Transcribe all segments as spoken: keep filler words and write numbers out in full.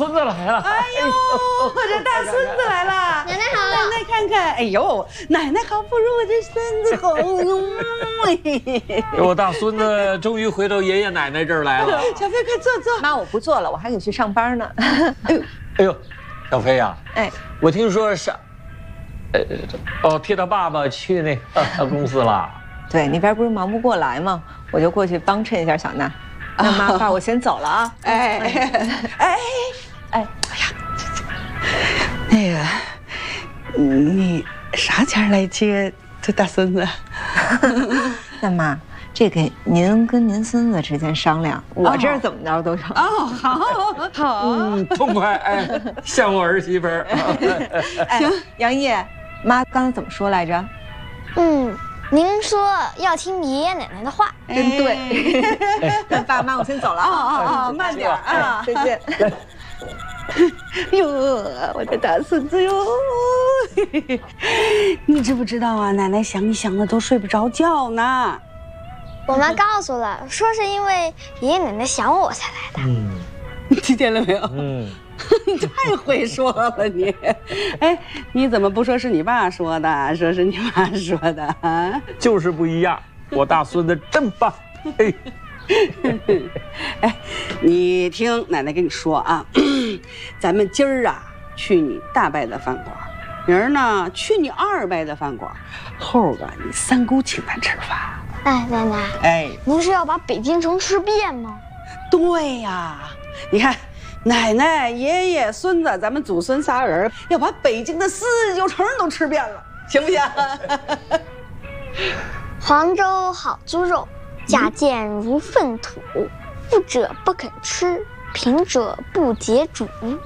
孙子来了！ 哎呦，我这大孙子来了！ 奶奶好， 奶奶看看，哎呦，奶奶好，不如我这孙子好哟！ 我大孙子终于回到爷爷奶奶这儿来了。 小飞，快坐坐。 妈，我不做了，我还得去上班呢。 哎呦，小飞呀， 哎， 我听说上，呃，哦，替他爸爸去那个公司了。 对，那边不是忙不过来吗？我就过去帮衬一下小娜。那妈，爸，我先走了啊。 哎哎哎哎呀，那个，你啥前来接这大孙子？ 那妈，这个您跟您孙子之间商量，我这儿怎么着都成。 哦，好，好， 嗯，痛快，哎，像我儿媳妇儿。 行，杨毅，妈刚才怎么说来着？ 嗯，您说要听爷爷奶奶的话， 真对。那爸妈，我先走了啊。 哦哦，慢点啊， 再见。 哟，我的大孙子哟！你知不知道啊？奶奶想你想的都睡不着觉呢。 我妈告诉了，说是因为爷爷奶奶想我才来的。 嗯， 你听见了没有？ 嗯， 你太会说了你。哎，你怎么不说是你爸说的，说是你妈说的啊？ 就是不一样。我大孙子真棒。嘿。 哎，你听奶奶跟你说啊，咱们今儿啊去你大伯的饭馆，明儿呢去你二伯的饭馆，后个你三姑请咱吃饭。 哎，奶奶， 哎， 您是要把北京城吃遍吗？ 对呀，你看，奶奶、爷爷、孙子，咱们祖孙仨人要把北京的四十九城都吃遍了，行不行？ 黄州好猪肉，价贱如粪土，富者不肯吃，贫者不解煮。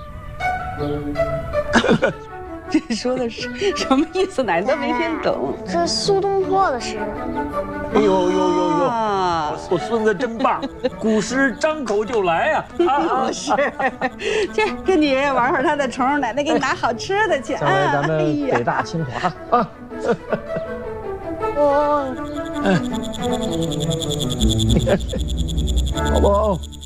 这说的是什么意思？奶奶都没听懂。 这是苏东坡的诗。 哎呦呦呦呦！ 啊， 我孙子真棒，古诗张口就来呀！啊， 是，去跟你爷爷玩会儿他的虫，奶奶给你拿好吃的去啊！ 下回咱们北大清华啊！ 我， 好不好？